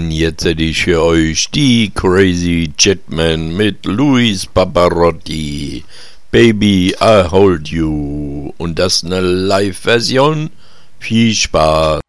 Und jetzt hätte ich für euch die Crazy Jetman mit Luis Pavarotti. Baby, I hold you. Und das eine Live-Version. Viel Spaß.